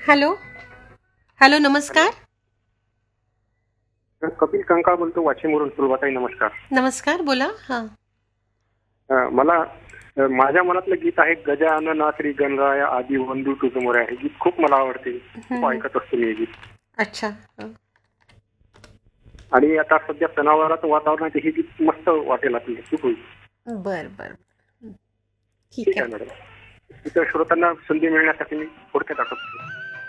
Hello. Hello, hello. नमस्कार. कपिल कंकाळ बोलतो, वाशिमवरून. सुरुवाताई नमस्कार. नमस्कार, बोला. हां. मला माझ्या मनातलं गीत आहे, गजानना श्री गणराया आदी वंदू तुझमोऱ्या. हे गीत खूप मला आवडते, खूप हं. ऐकत असतो मी हे गीत. अच्छा. हं. आणि आता सध्या सणावाराचं वातावरण आहे, हे गीत मस्त वाटेल आपल्याला, खूप होईल. बरं, बरं. हं. ठीक ठीक आहे. आहे मॅडम. इतर श्रोत्यांना संधी मिळण्यासाठी मी थोडक्यात आठवतो.